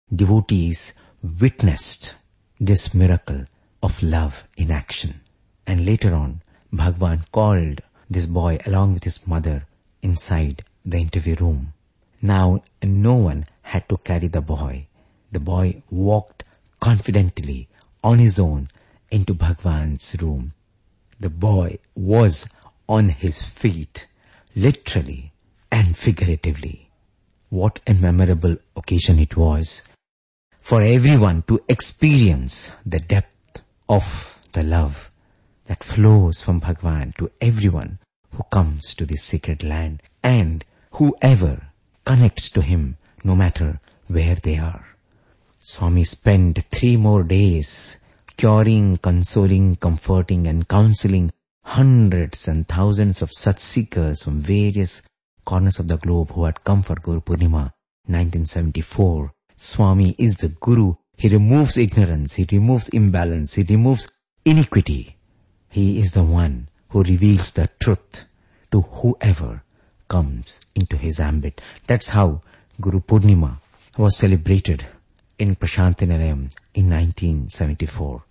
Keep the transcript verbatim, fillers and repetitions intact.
devotees witnessed this miracle of love in action. And later on, Bhagwan called this boy along with his mother inside the interview room. Now, no one had to carry the boy. The boy walked confidently on his own into Bhagwan's room. The boy was on his feet, literally and figuratively. What a memorable occasion it was for everyone to experience the depth of the love that flows from Bhagwan to everyone who comes to this sacred land and whoever connects to him, no matter where they are. Swami spent three more days curing, consoling, comforting and counseling hundreds and thousands of such seekers from various corners of the globe who had come for Guru Purnima nineteen seventy-four. Swami is the Guru. He removes ignorance, he removes imbalance, he removes iniquity. He is the one who reveals the truth to whoever comes into his ambit. That's how Guru Purnima was celebrated in Prashantinilayam in nineteen seventy-four.